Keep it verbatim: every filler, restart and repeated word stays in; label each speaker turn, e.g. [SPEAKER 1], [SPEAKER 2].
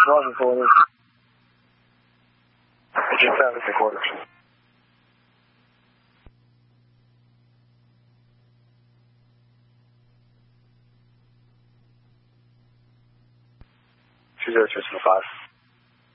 [SPEAKER 1] Može to reći. Znači, treba da se konačno. Sviđat će se na pasu.